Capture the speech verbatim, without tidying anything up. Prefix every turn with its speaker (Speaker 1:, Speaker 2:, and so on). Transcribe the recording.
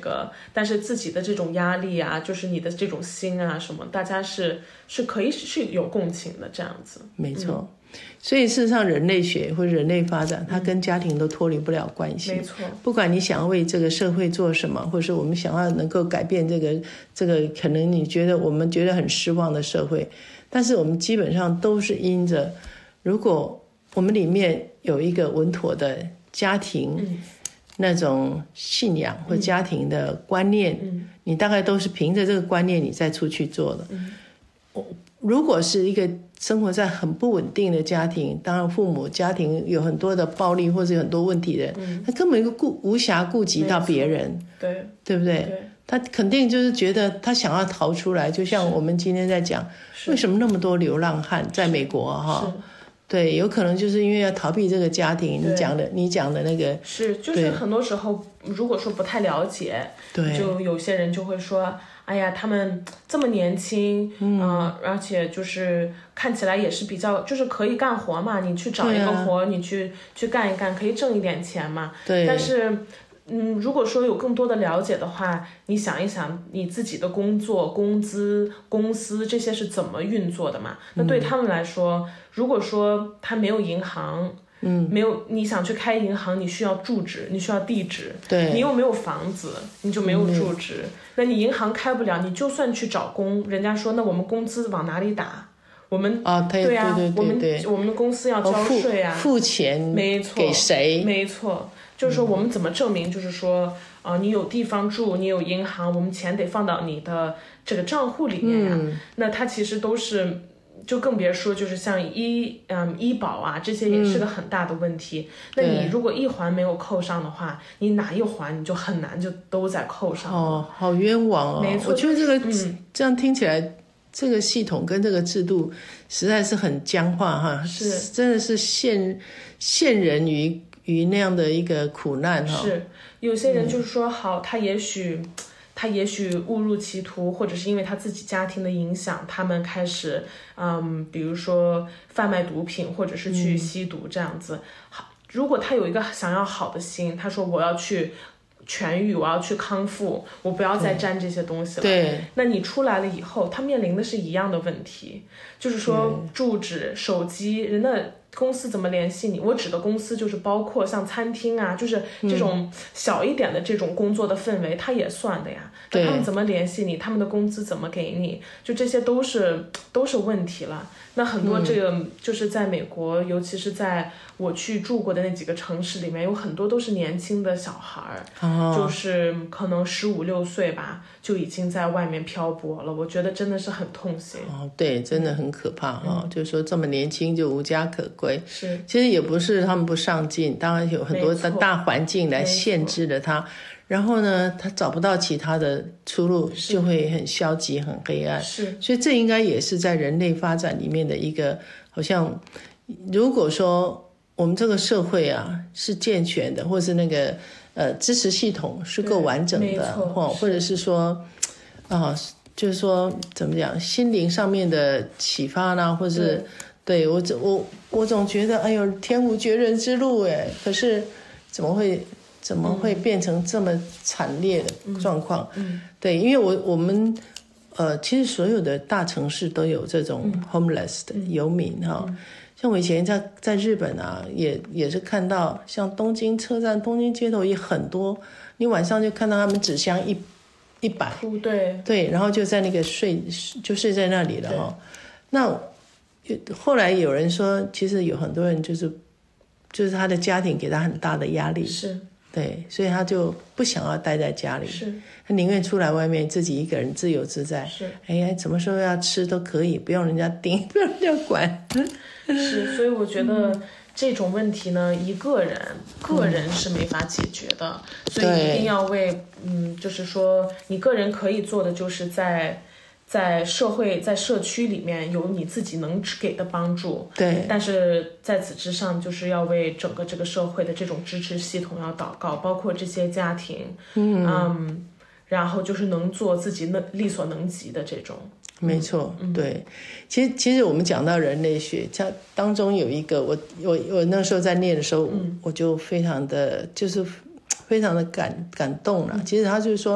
Speaker 1: 个，但是自己的这种压力啊，就是你的这种心啊什么，大家是是可以是有共情的这样子。
Speaker 2: 没错。嗯，所以事实上人类学或者人类发展它跟家庭都脱离不了关系。
Speaker 1: 没错，
Speaker 2: 不管你想要为这个社会做什么，或者是我们想要能够改变这个这个可能你觉得我们觉得很失望的社会，但是我们基本上都是因着如果我们里面有一个稳妥的家庭、嗯、那种信仰或家庭的观念、嗯、你大概都是凭着这个观念你再出去做的。嗯，如果是一个生活在很不稳定的家庭，当然父母家庭有很多的暴力或者有很多问题的人，嗯，他根本就顾无暇顾及到别人，
Speaker 1: 对
Speaker 2: 对不对？对，他肯定就是觉得他想要逃出来，就像我们今天在讲，为什么那么多流浪汉在美国哈？对，有可能就是因为要逃避这个家庭。你讲的，你讲的那个
Speaker 1: 是，就是很多时候如果说不太了解，对，就有些人就会说。哎呀，他们这么年轻，嗯、呃，而且就是看起来也是比较，就是可以干活嘛。你去找一个活，啊、你去去干一干，可以挣一点钱嘛。对。但是，嗯，如果说有更多的了解的话，你想一想，你自己的工作、工资、公司这些是怎么运作的嘛？那对他们来说，如果说他没有银行。嗯，没有，你想去开银行，你需要住址，你需要地址，对，你又没有房子，你就没有住址，嗯、那你银行开不了，你就算去找工，人家说那我们工资往哪里打？我们
Speaker 2: 啊，
Speaker 1: 对呀、啊，
Speaker 2: 对对对
Speaker 1: 对对，我们我们的公司要交税啊，
Speaker 2: 付, 付钱，
Speaker 1: 没错，
Speaker 2: 给谁？
Speaker 1: 没错，就是说我们怎么证明？就是说，呃，你有地方住，你有银行，我们钱得放到你的这个账户里面呀、啊嗯。那它其实都是。就更别说就是像医嗯医保啊这些也是个很大的问题、嗯、那你如果一环没有扣上的话，你哪一环你就很难就都在扣上
Speaker 2: 哦，好冤枉哦。
Speaker 1: 没错，
Speaker 2: 我觉得这个、
Speaker 1: 嗯、
Speaker 2: 这样听起来这个系统跟这个制度实在是很僵化哈，是真的是陷陷人于于那样的一个苦难哈。
Speaker 1: 是有些人就是说、嗯、好，他也许他也许误入歧途，或者是因为他自己家庭的影响，他们开始，嗯，比如说贩卖毒品，或者是去吸毒这样子。好，如果他有一个想要好的心，他说我要去痊愈，我要去康复，我不要再沾这些东西了。
Speaker 2: 对，
Speaker 1: 那你出来了以后，他面临的是一样的问题，就是说住址、手机，人的。公司怎么联系你？我指的公司就是包括像餐厅啊，就是这种小一点的这种工作的氛围，它也算的呀。那他们怎么联系你？他们的工资怎么给你？就这些都是都是问题了。那很多这个、嗯、就是在美国，尤其是在我去住过的那几个城市里面，有很多都是年轻的小孩，哦、就是可能十五六岁吧，就已经在外面漂泊了。我觉得真的是很痛心。
Speaker 2: 哦，对，真的很可怕哈、哦嗯！就是说这么年轻就无家可归，
Speaker 1: 是
Speaker 2: 其实也不是他们不上进，当然有很多的大环境来限制了他。然后呢，他找不到其他的出路，就会很消极、很黑暗。
Speaker 1: 是，
Speaker 2: 所以这应该也是在人类发展里面的一个，好像如果说我们这个社会啊是健全的，或是那个呃支持系统是够完整的，或或者是说啊、呃，就是说怎么讲，心灵上面的启发呢，或是对我我我总觉得，哎呦，天无绝人之路哎，可是怎么会？怎么会变成这么惨烈的状况？嗯嗯、对，因为我我们呃，其实所有的大城市都有这种 homeless 的游民哈、嗯。像我以前在在日本啊，也也是看到，像东京车站、东京街头也很多，你晚上就看到他们纸箱一一摆，
Speaker 1: 对
Speaker 2: 对，然后就在那个睡就睡在那里了哈。那后来有人说，其实有很多人就是就是他的家庭给他很大的压力，
Speaker 1: 是。
Speaker 2: 对，所以他就不想要待在家里，
Speaker 1: 是
Speaker 2: 他宁愿出来外面自己一个人自由自在。
Speaker 1: 是，
Speaker 2: 哎呀，什么时候要吃都可以，不用人家盯，不用人家管。
Speaker 1: 是，所以我觉得这种问题呢，一个人个人是没法解决的，嗯、所以一定要为，嗯，就是说你个人可以做的，就是在。在社会在社区里面有你自己能给的帮助，
Speaker 2: 对，
Speaker 1: 但是在此之上就是要为整个这个社会的这种支持系统要祷告，包括这些家庭，嗯，嗯然后就是能做自己能力所能及的这种，
Speaker 2: 没错，
Speaker 1: 嗯、
Speaker 2: 对，其实其实我们讲到人类学，它当中有一个我我我那时候在念的时候，嗯、我就非常的就是非常的感感动了。其实他就是说。